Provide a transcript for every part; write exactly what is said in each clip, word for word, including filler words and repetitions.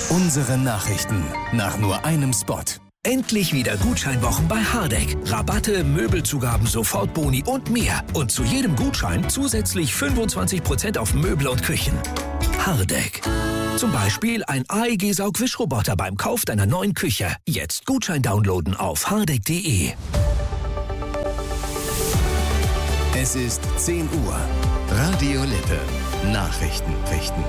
Unsere Nachrichten nach nur einem Spot. Endlich wieder Gutscheinwochen bei Hardegg. Rabatte, Möbelzugaben, Sofortboni und mehr. Und zu jedem Gutschein zusätzlich fünfundzwanzig Prozent auf Möbel und Küchen. Hardegg. Zum Beispiel ein A E G-Saugwischroboter beim Kauf deiner neuen Küche. Jetzt Gutschein downloaden auf hardegg punkt de. Es ist zehn Uhr. Radio Lippe. Nachrichten richten.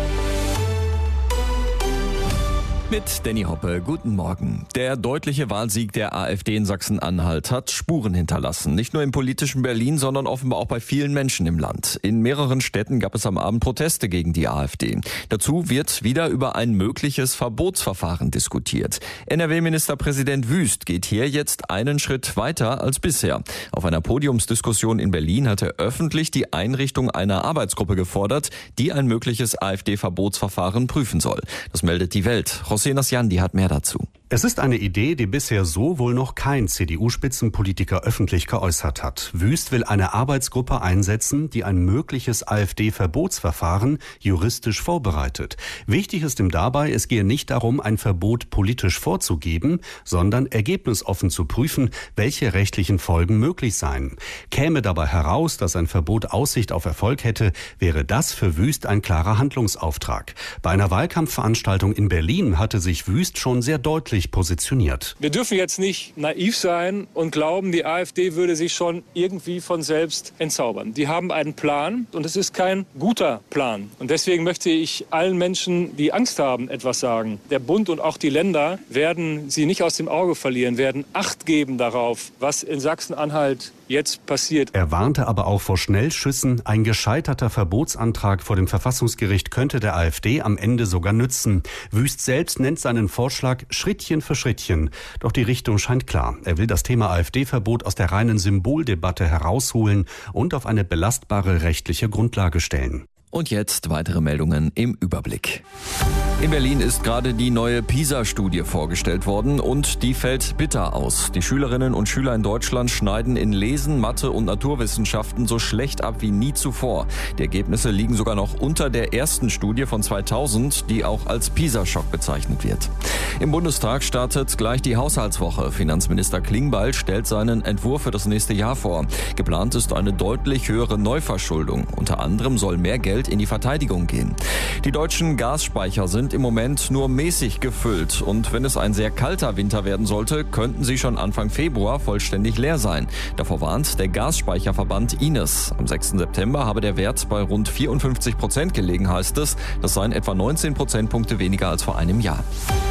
Mit Danny Hoppe, guten Morgen. Der deutliche Wahlsieg der AfD in Sachsen-Anhalt hat Spuren hinterlassen. Nicht nur im politischen Berlin, sondern offenbar auch bei vielen Menschen im Land. In mehreren Städten gab es am Abend Proteste gegen die AfD. Dazu wird wieder über ein mögliches Verbotsverfahren diskutiert. N R W-Ministerpräsident Wüst geht hier jetzt einen Schritt weiter als bisher. Auf einer Podiumsdiskussion in Berlin hat er öffentlich die Einrichtung einer Arbeitsgruppe gefordert, die ein mögliches AfD-Verbotsverfahren prüfen soll. Das meldet die Welt. José Nasjandi hat mehr dazu. Es ist eine Idee, die bisher so wohl noch kein C D U-Spitzenpolitiker öffentlich geäußert hat. Wüst will eine Arbeitsgruppe einsetzen, die ein mögliches AfD-Verbotsverfahren juristisch vorbereitet. Wichtig ist ihm dabei, es gehe nicht darum, ein Verbot politisch vorzugeben, sondern ergebnisoffen zu prüfen, welche rechtlichen Folgen möglich seien. Käme dabei heraus, dass ein Verbot Aussicht auf Erfolg hätte, wäre das für Wüst ein klarer Handlungsauftrag. Bei einer Wahlkampfveranstaltung in Berlin hatte sich Wüst schon sehr deutlich positioniert. Wir dürfen jetzt nicht naiv sein und glauben, die AfD würde sich schon irgendwie von selbst entzaubern. Die haben einen Plan und es ist kein guter Plan. Und deswegen möchte ich allen Menschen, die Angst haben, etwas sagen. Der Bund und auch die Länder werden sie nicht aus dem Auge verlieren, werden Acht geben darauf, was in Sachsen-Anhalt jetzt passiert. Er warnte aber auch vor Schnellschüssen. Ein gescheiterter Verbotsantrag vor dem Verfassungsgericht könnte der AfD am Ende sogar nützen. Wüst selbst nennt seinen Vorschlag Schrittchen für Schrittchen. Doch die Richtung scheint klar. Er will das Thema AfD-Verbot aus der reinen Symboldebatte herausholen und auf eine belastbare rechtliche Grundlage stellen. Und jetzt weitere Meldungen im Überblick. In Berlin ist gerade die neue PISA-Studie vorgestellt worden und die fällt bitter aus. Die Schülerinnen und Schüler in Deutschland schneiden in Lesen, Mathe und Naturwissenschaften so schlecht ab wie nie zuvor. Die Ergebnisse liegen sogar noch unter der ersten Studie von zweitausend, die auch als PISA-Schock bezeichnet wird. Im Bundestag startet gleich die Haushaltswoche. Finanzminister Klingbeil stellt seinen Entwurf für das nächste Jahr vor. Geplant ist eine deutlich höhere Neuverschuldung. Unter anderem soll mehr Geld in die Verteidigung gehen. Die deutschen Gasspeicher sind im Moment nur mäßig gefüllt und wenn es ein sehr kalter Winter werden sollte, könnten sie schon Anfang Februar vollständig leer sein. Davor warnt der Gasspeicherverband I N E S. Am sechsten September habe der Wert bei rund vierundfünfzig Prozent gelegen, heißt es. Das seien etwa neunzehn Prozentpunkte weniger als vor einem Jahr.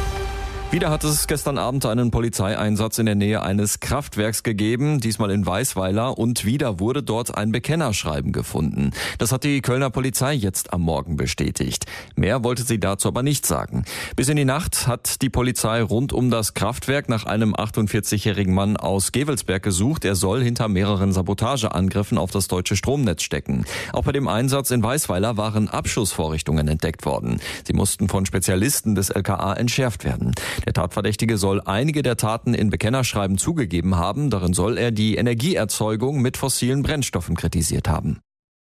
Wieder hat es gestern Abend einen Polizeieinsatz in der Nähe eines Kraftwerks gegeben, diesmal in Weißweiler, und wieder wurde dort ein Bekennerschreiben gefunden. Das hat die Kölner Polizei jetzt am Morgen bestätigt. Mehr wollte sie dazu aber nicht sagen. Bis in die Nacht hat die Polizei rund um das Kraftwerk nach einem achtundvierzigjährigen Mann aus Gevelsberg gesucht. Er soll hinter mehreren Sabotageangriffen auf das deutsche Stromnetz stecken. Auch bei dem Einsatz in Weißweiler waren Abschussvorrichtungen entdeckt worden. Sie mussten von Spezialisten des L K A entschärft werden. Der Tatverdächtige soll einige der Taten in Bekennerschreiben zugegeben haben. Darin soll er die Energieerzeugung mit fossilen Brennstoffen kritisiert haben.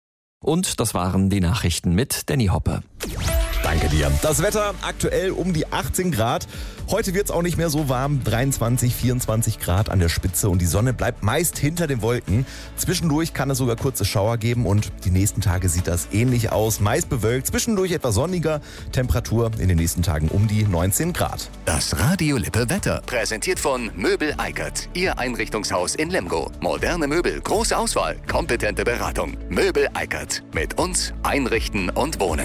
Und das waren die Nachrichten mit Danny Hoppe. Danke dir. Das Wetter aktuell um die achtzehn Grad. Heute wird es auch nicht mehr so warm, dreiundzwanzig, vierundzwanzig Grad an der Spitze und die Sonne bleibt meist hinter den Wolken. Zwischendurch kann es sogar kurze Schauer geben und die nächsten Tage sieht das ähnlich aus. Meist bewölkt, zwischendurch etwas sonniger, Temperatur in den nächsten Tagen um die neunzehn Grad. Das Radio Lippe Wetter, präsentiert von Möbel Eickert, Ihr Einrichtungshaus in Lemgo. Moderne Möbel, große Auswahl, kompetente Beratung. Möbel Eickert, mit uns einrichten und wohnen.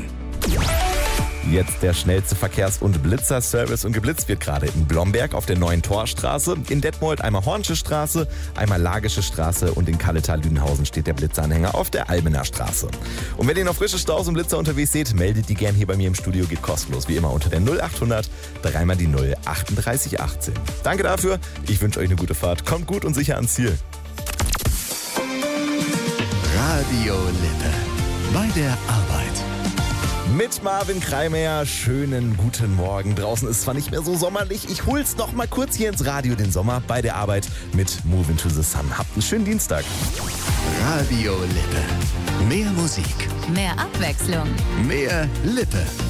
Jetzt der schnellste Verkehrs- und Blitzerservice und geblitzt wird gerade in Blomberg auf der Neuen Torstraße, in Detmold einmal Hornsche Straße, einmal Lagische Straße und in Kalletal-Lüdenhausen steht der Blitzeranhänger auf der Almener Straße. Und wenn ihr noch frische Staus und Blitzer unterwegs seht, meldet die gern hier bei mir im Studio, geht kostenlos wie immer unter der null achthundert, dreimal die null achtunddreißig achtzehn. Danke dafür, ich wünsche euch eine gute Fahrt, kommt gut und sicher ans Ziel. Radio Lippe, bei der Arbeit. Mit Marvin Kreimeyer, schönen guten Morgen. Draußen ist zwar nicht mehr so sommerlich, ich hol's noch mal kurz hier ins Radio den Sommer bei der Arbeit mit Moving to the Sun. Habt einen schönen Dienstag. Radio Lippe. Mehr Musik. Mehr Abwechslung. Mehr Lippe.